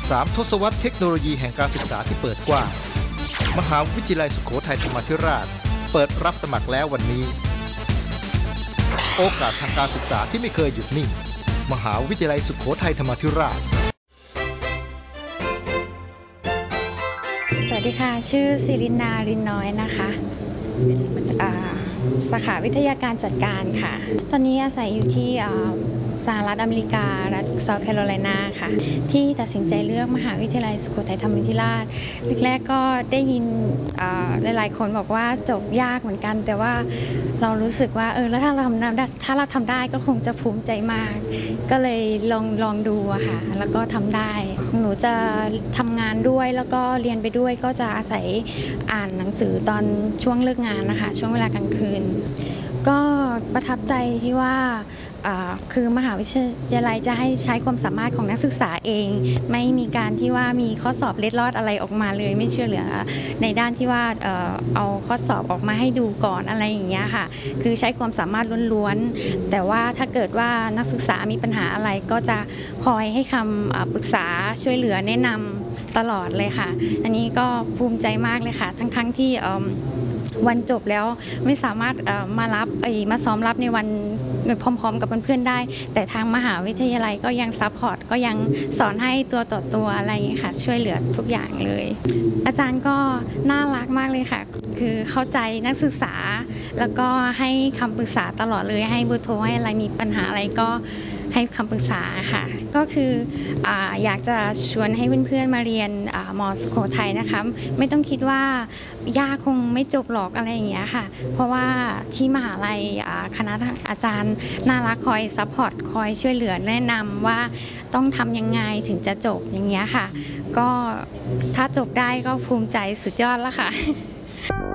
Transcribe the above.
3 ทศวรรษเทคโนโลยีแห่งการศึกษาที่เปิดกว้างมหาวิทยาลัยสุโขทัยธรรมาธิราชเปิดรับสมัครแล้ววันนี้โอกาสทางการศึกษาที่ไม่เคยหยุดนิ่งมหาวิทยาลัยสุโขทัยธรรมาธิราชสวัสดีค่ะชื่อศิรินารินน้อยนะคะสาขาวิทยาการจัดการค่ะตอนนี้อาศัยอยู่ที่สหรัฐอเมริการัฐเซาท์แคโรไลนาค่ะที่ตัดสินใจเลือกมหาวิทยาลัยสุโขทัยธรรมาธิราชแรกๆก็ได้ยินหลายๆคนบอกว่าจบยากเหมือนกันแต่ว่าเรารู้สึกว่าแล้วถ้าเราทำได้ก็คงจะภูมิใจมากก็เลยลองดูอะค่ะแล้วก็ทำได้หนูจะทำงานด้วยแล้วก็เรียนไปด้วยก็จะอาศัยอ่านหนังสือตอนช่วงเลิกงานนะคะช่วงเวลากลางคืนก็ประทับใจที่ว่าคือมหาวิทยาลัยจะให้ใช้ความสามารถของนักศึกษาเองไม่มีการที่ว่ามีข้อสอบเล็ดลอดอะไรออกมาเลยไม่เชื่อเหลือในด้านที่ว่าเอาข้อสอบออกมาให้ดูก่อนอะไรอย่างเงี้ยค่ะคือใช้ความสามารถล้วนๆแต่ว่าถ้าเกิดว่านักศึกษามีปัญหาอะไรก็จะคอยให้คำปรึกษาช่วยเหลือแนะนำตลอดเลยค่ะอันนี้ก็ภูมิใจมากเลยค่ะทั้งที่วันจบแล้วไม่สามารถมาซ้อมรับในวันพร้อมๆกับเพื่อนๆได้แต่ทางมหาวิทยาลัยก็ยังซัพพอร์ตก็ยังสอนให้ตัวต่อตัวอะไรอย่างนี้ค่ะช่วยเหลือทุกอย่างเลยอาจารย์ก็น่ารักมากเลยค่ะคือเข้าใจนักศึกษาแล้วก็ให้คำปรึกษาตลอดเลยให้เบอร์โทรให้อะไรมีปัญหาอะไรก็ให้คำปรึกษาค่ะก็คืออยากจะชวนให้เพื่อนๆมาเรียนม.สุโขทัยนะคะไม่ต้องคิดว่ายากคงไม่จบหรอกอะไรอย่างเงี้ยค่ะเพราะว่าที่มหาลัยคณะอาจารย์น่ารักคอยซัพพอร์ตคอยช่วยเหลือแนะนำว่าต้องทำยังไงถึงจะจบอย่างเงี้ยค่ะก็ถ้าจบได้ก็ภูมิใจสุดยอดแล้วค่ะ